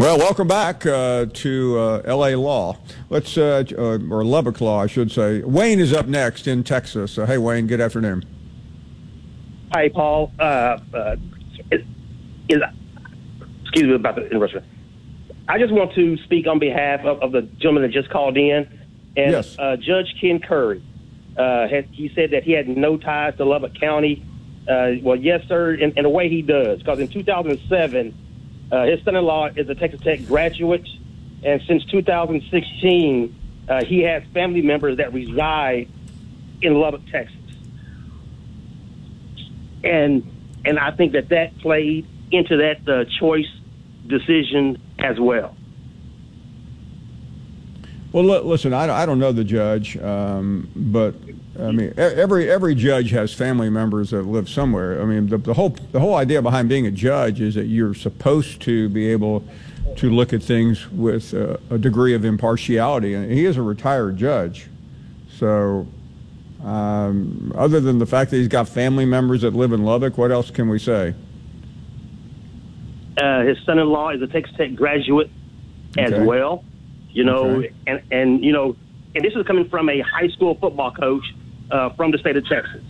Well, welcome back to L.A. Law. Let's or Lubbock Law, I should say. Wayne is up next in Texas. Hey, Wayne. Good afternoon. Hi, Paul. Excuse me about the interruption. I just want to speak on behalf of the gentleman that just called in, and yes. Judge Ken Curry. He said that he had no ties to Lubbock County. Well, yes, sir, in a way he does, because in 2007. His son-in-law is a Texas Tech graduate, and since 2016, he has family members that reside in Lubbock, Texas. And I think that played into that choice decision as well. Well, listen, I don't know the judge, but I mean, every judge has family members that live somewhere. I mean, the whole idea behind being a judge is that you're supposed to be able to look at things with a degree of impartiality. And he is a retired judge, so other than the fact that he's got family members that live in Lubbock, what else can we say? His son-in-law is a Texas Tech graduate as well. You know, okay. and you know, and this is coming from a high school football coach from the state of Texas.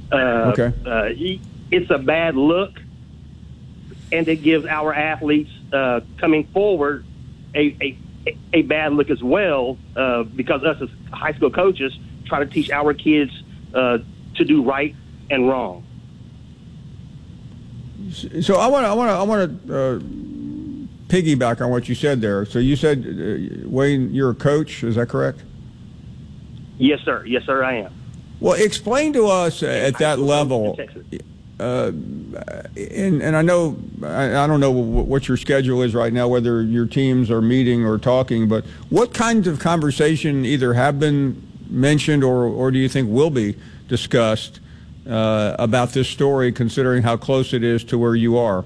It's a bad look, and it gives our athletes coming forward a bad look as well, because us as high school coaches try to teach our kids to do right and wrong. So I want to piggyback on what you said there. So you said, Wayne, you're a coach, is that correct? Yes, sir. Yes, sir, I am. Well, explain to us at that level, and I know, I don't know what your schedule is right now, whether your teams are meeting or talking, but what kinds of conversation either have been mentioned or do you think will be discussed about this story, considering how close it is to where you are?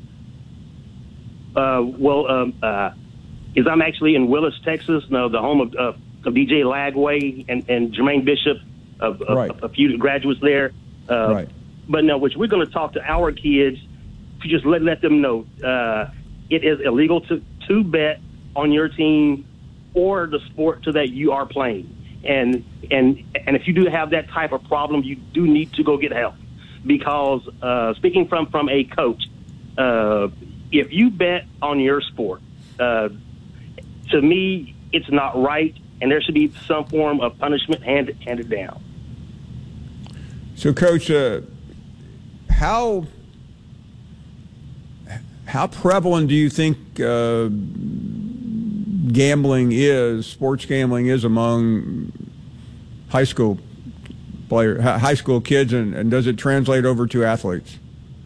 I'm actually in Willis, Texas, the home of DJ Lagway and Jermaine Bishop, a few graduates there. Right. But no, which we're going to talk to our kids to just let them know it is illegal to bet on your team or the sport to that you are playing. And if you do have that type of problem, you do need to go get help, because speaking from a coach, if you bet on your sport, to me, it's not right, and there should be some form of punishment handed down. So, Coach, how prevalent do you think sports gambling is among high school kids, and does it translate over to athletes?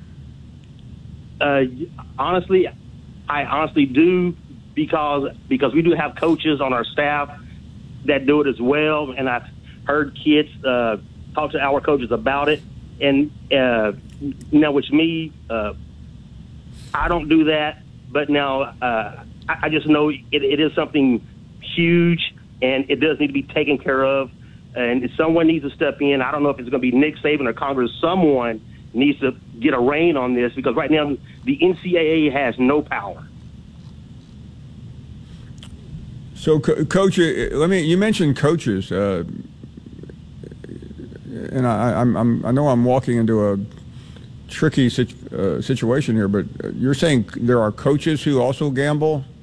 Honestly, I honestly do, because we do have coaches on our staff that do it as well, and I've heard kids talk to our coaches about it. And now, which me, I don't do that, but now I just know it is something huge, and it does need to be taken care of, and someone needs to step in. I don't know if it's going to be Nick Saban or Congress. Someone needs to get a rein on this, because right now the NCAA has no power. So, Coach, you mentioned coaches, and I know I'm walking into a tricky situation here, but you're saying there are coaches who also gamble?